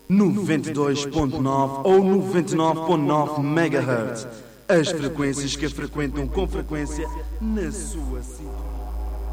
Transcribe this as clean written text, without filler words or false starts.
92.9 ou 99.9 MHz. As frequências que frequentam com frequência na sua cidade.